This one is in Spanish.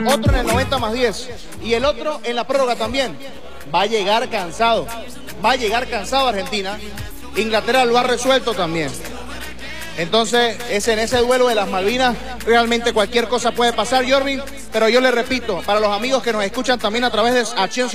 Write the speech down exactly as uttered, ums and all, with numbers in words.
otro en el noventa más diez y el otro en la prórroga también. Va a llegar cansado, va a llegar cansado Argentina. Inglaterra lo ha resuelto también. Entonces, es en ese duelo de las Malvinas, realmente cualquier cosa puede pasar, Jorvin, pero yo le repito, para los amigos que nos escuchan también a través de Acción